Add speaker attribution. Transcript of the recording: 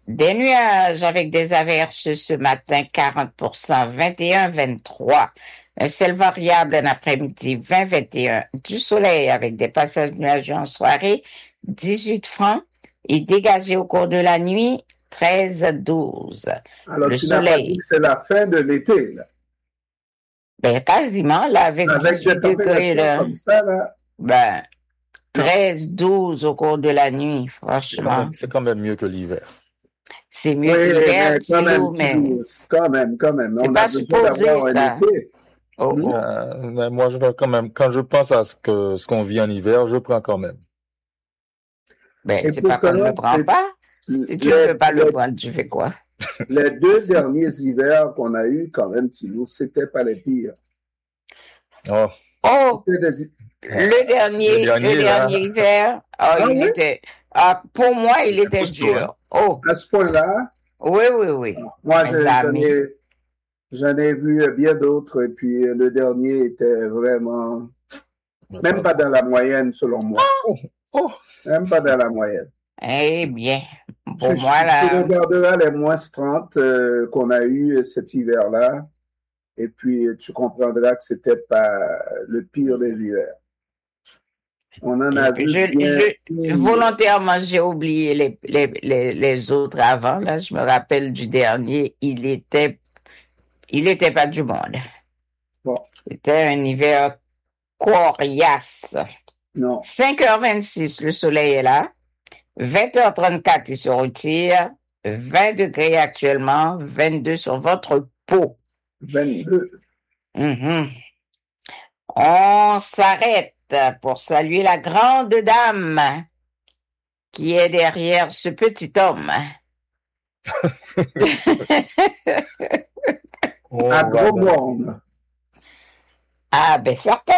Speaker 1: Des nuages avec des averses ce matin, 40%, 21, 23. Un ciel variable en après-midi, 20, 21. Du soleil avec des passages nuageux en soirée, 18 francs. Et dégagé au cours de la nuit, 13, 12.
Speaker 2: Alors,
Speaker 1: Le
Speaker 2: tu n'as pas dit
Speaker 1: soleil,
Speaker 2: que c'est la fin de l'été, là.
Speaker 1: ben, quasiment, là, avec
Speaker 2: Avec des
Speaker 1: 18 degrés,
Speaker 2: températures
Speaker 1: là.
Speaker 2: comme ça, là.
Speaker 1: Ben,
Speaker 2: Non.
Speaker 1: 13, 12 au cours de la nuit, franchement.
Speaker 3: C'est quand même mieux que l'hiver.
Speaker 1: C'est mieux
Speaker 2: Oui,
Speaker 1: que l'hiver,
Speaker 2: mais quand même,
Speaker 1: Tilou, mais
Speaker 2: Tidou, quand même.
Speaker 1: c'est
Speaker 2: On a
Speaker 1: pas
Speaker 2: besoin
Speaker 1: supposé,
Speaker 2: d'avoir un
Speaker 1: ça.
Speaker 2: été.
Speaker 1: Oh,
Speaker 2: Hmm?
Speaker 1: oh.
Speaker 3: Mais moi, je vais quand même, quand je pense à ce qu'on vit en hiver, je prends quand même.
Speaker 1: Ben,
Speaker 2: Et
Speaker 1: c'est pas qu'on ne le
Speaker 2: pourtant,
Speaker 1: prend
Speaker 2: c'est
Speaker 1: pas. Si tu ne
Speaker 2: les,
Speaker 1: peux pas le
Speaker 2: les,
Speaker 1: prendre, tu fais quoi?
Speaker 2: les deux derniers hivers qu'on a eus, quand même, Tidou, c'était pas les pires.
Speaker 3: Oh,
Speaker 1: Oh,
Speaker 2: C'était des...
Speaker 3: le
Speaker 1: le
Speaker 3: dernier,
Speaker 1: dernier
Speaker 3: là,
Speaker 1: hiver, oh,
Speaker 2: Ah oui?
Speaker 1: pour moi, il
Speaker 3: c'est
Speaker 1: était
Speaker 3: costaud, hein.
Speaker 1: dur. Oh,
Speaker 2: À ce point-là,
Speaker 1: oui, oui, oui.
Speaker 2: moi,
Speaker 1: Mes amis.
Speaker 2: j'en ai vu bien d'autres, et puis le dernier était vraiment, même pas dans la moyenne, selon moi.
Speaker 3: Oh, oh,
Speaker 2: Même pas dans la moyenne.
Speaker 1: Eh bien, pour
Speaker 2: Tu,
Speaker 1: moi,
Speaker 2: tu
Speaker 1: là,
Speaker 2: regarderas les -30 qu'on a eu cet hiver-là, et puis tu comprendras que c'était pas le pire des hivers. On en a vu bien pire.
Speaker 1: volontairement, j'ai oublié les autres avant, là. Je me rappelle du dernier, il était pas du monde.
Speaker 2: Bon,
Speaker 1: C'était un hiver coriace.
Speaker 2: non,
Speaker 1: 5h26, le soleil est là. 20h34, il se retire. 20 degrés actuellement, 22 sur votre peau.
Speaker 2: 22.
Speaker 1: Mhm. On s'arrête pour saluer la grande dame qui est derrière ce petit homme.
Speaker 3: on
Speaker 2: À
Speaker 3: va
Speaker 2: gros monde.
Speaker 1: Ah, ben certainement.